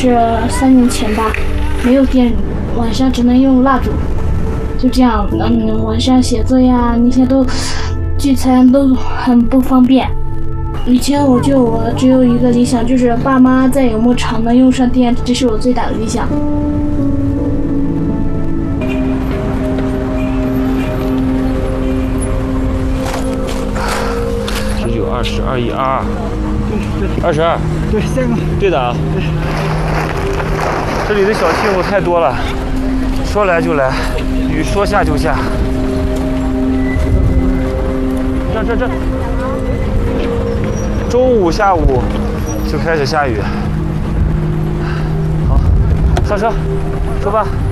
就是3年前吧，没有电，晚上只能用蜡烛，就这样，晚上写作呀那些都聚餐都很不方便。以前我只有一个理想，就是爸妈在有没有常能用上电，这是我最大的理想。 19、20、21、22， 对，这个对的啊。这里的小气候太多了，说来就来，雨说下就下。这，中午、下午就开始下雨。好，上车，出发。